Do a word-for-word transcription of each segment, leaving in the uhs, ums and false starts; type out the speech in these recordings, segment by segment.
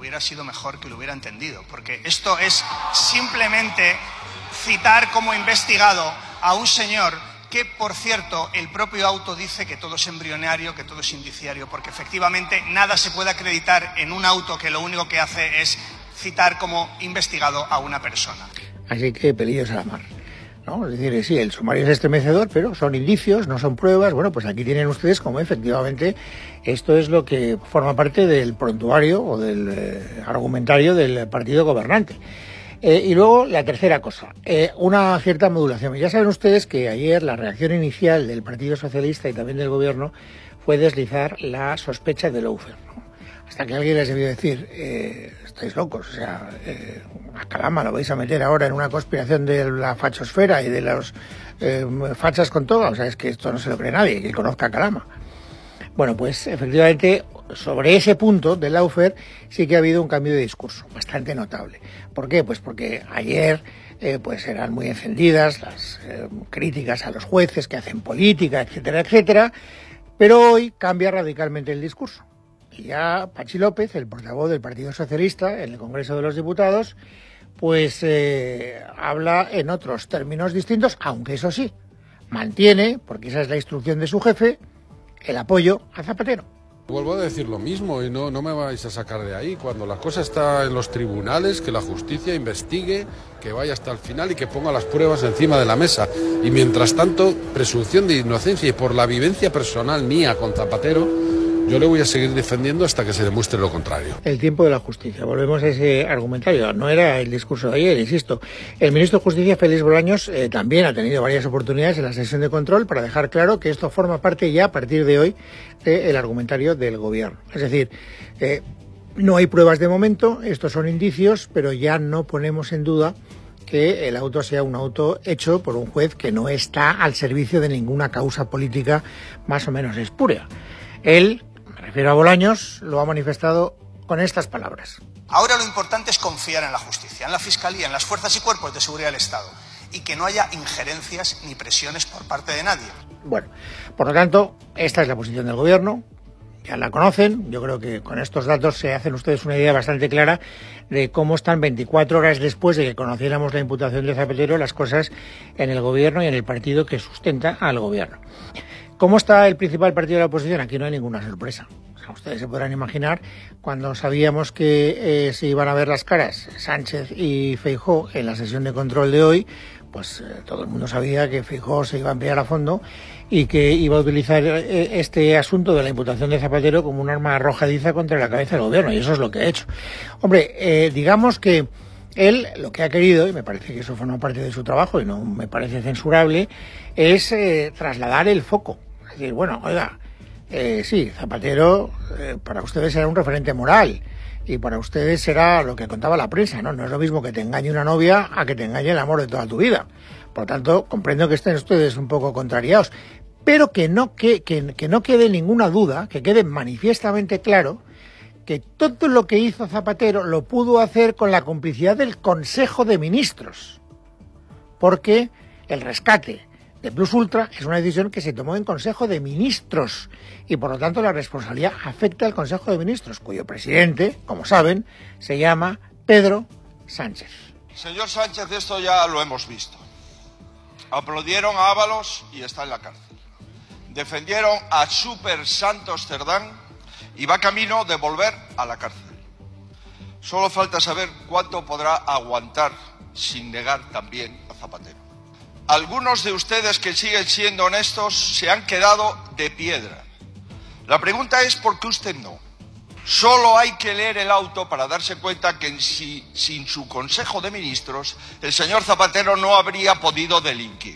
hubiera sido mejor que lo hubiera entendido, porque esto es simplemente citar como investigado a un señor que, por cierto, el propio auto dice que todo es embrionario, que todo es indiciario, porque efectivamente nada se puede acreditar en un auto que lo único que hace es citar como investigado a una persona. Así que pelillos a la mar, ¿no? Es decir, sí, el sumario es estremecedor, pero son indicios, no son pruebas. Bueno, pues aquí tienen ustedes como efectivamente esto es lo que forma parte del prontuario o del eh, argumentario del partido gobernante. Eh, y luego la tercera cosa, eh, una cierta modulación. Ya saben ustedes que ayer la reacción inicial del Partido Socialista y también del Gobierno fue deslizar la sospecha de lawfare, ¿no? Hasta que alguien les debió decir, eh, estáis locos, o sea, eh, a Calama lo vais a meter ahora en una conspiración de la fachosfera y de los eh, fachas con todo, o sea, es que esto no se lo cree nadie, que conozca a Calama. Bueno, pues efectivamente, sobre ese punto del lawfare sí que ha habido un cambio de discurso bastante notable. ¿Por qué? Pues porque ayer eh, pues eran muy encendidas las eh, críticas a los jueces que hacen política, etcétera, etcétera, pero hoy cambia radicalmente el discurso. Y ya Pachi López, el portavoz del Partido Socialista en el Congreso de los Diputados, pues eh, habla en otros términos distintos, aunque eso sí, mantiene, porque esa es la instrucción de su jefe, el apoyo a Zapatero. Vuelvo a decir lo mismo y no, no me vais a sacar de ahí. Cuando la cosa está en los tribunales, que la justicia investigue, que vaya hasta el final y que ponga las pruebas encima de la mesa. Y mientras tanto, presunción de inocencia y por la vivencia personal mía con Zapatero, yo le voy a seguir defendiendo hasta que se demuestre lo contrario. El tiempo de la justicia. Volvemos a ese argumentario. No era el discurso de ayer, insisto. El ministro de Justicia, Félix Bolaños, eh, también ha tenido varias oportunidades en la sesión de control para dejar claro que esto forma parte ya a partir de hoy del argumentario del gobierno. Es decir, eh, no hay pruebas de momento, estos son indicios, pero ya no ponemos en duda que el auto sea un auto hecho por un juez que no está al servicio de ninguna causa política más o menos espúrea. Él, me refiero a Bolaños, lo ha manifestado con estas palabras. Ahora lo importante es confiar en la justicia, en la Fiscalía, en las fuerzas y cuerpos de seguridad del Estado y que no haya injerencias ni presiones por parte de nadie. Bueno, por lo tanto, esta es la posición del Gobierno, ya la conocen. Yo creo que con estos datos se hacen ustedes una idea bastante clara de cómo están veinticuatro horas después de que conociéramos la imputación de Zapatero las cosas en el Gobierno y en el partido que sustenta al Gobierno. ¿Cómo está el principal partido de la oposición? Aquí no hay ninguna sorpresa. O sea, ustedes se podrán imaginar, cuando sabíamos que eh, se iban a ver las caras Sánchez y Feijóo en la sesión de control de hoy, pues eh, todo el mundo sabía que Feijóo se iba a emplear a fondo y que iba a utilizar eh, este asunto de la imputación de Zapatero como un arma arrojadiza contra la cabeza del Gobierno, y eso es lo que ha hecho. Hombre, eh, digamos que él lo que ha querido, y me parece que eso forma parte de su trabajo y no me parece censurable, es eh, trasladar el foco. Es decir, bueno, oiga, eh, sí, Zapatero eh, para ustedes será un referente moral y para ustedes será lo que contaba la prensa, ¿no? No es lo mismo que te engañe una novia a que te engañe el amor de toda tu vida. Por lo tanto, comprendo que estén ustedes un poco contrariados, pero que no, que, que, que no quede ninguna duda, que quede manifiestamente claro que todo lo que hizo Zapatero lo pudo hacer con la complicidad del Consejo de Ministros, porque el rescate de Plus Ultra es una decisión que se tomó en Consejo de Ministros y por lo tanto la responsabilidad afecta al Consejo de Ministros, cuyo presidente, como saben, se llama Pedro Sánchez. Señor Sánchez, esto ya lo hemos visto. Aplaudieron a Ábalos y está en la cárcel. Defendieron a Super Santos Cerdán y va camino de volver a la cárcel. Solo falta saber cuánto podrá aguantar sin negar también a Zapatero. Algunos de ustedes que siguen siendo honestos se han quedado de piedra. La pregunta es ¿por qué usted no? Solo hay que leer el auto para darse cuenta que si, sin su Consejo de Ministros el señor Zapatero no habría podido delinquir.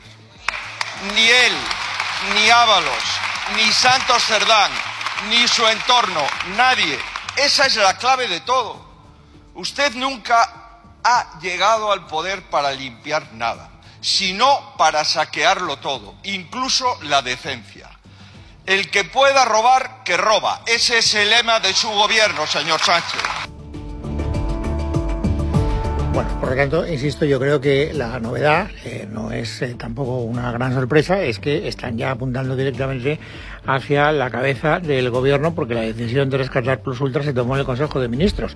Ni él, ni Ábalos, ni Santos Cerdán, ni su entorno, nadie. Esa es la clave de todo. Usted nunca ha llegado al poder para limpiar nada, sino para saquearlo todo, incluso la decencia. El que pueda robar, que roba. Ese es el lema de su gobierno, señor Sánchez. Bueno, por lo tanto, insisto, yo creo que la novedad, eh, no es eh, tampoco una gran sorpresa, es que están ya apuntando directamente hacia la cabeza del gobierno porque la decisión de rescatar Plus Ultra se tomó en el Consejo de Ministros.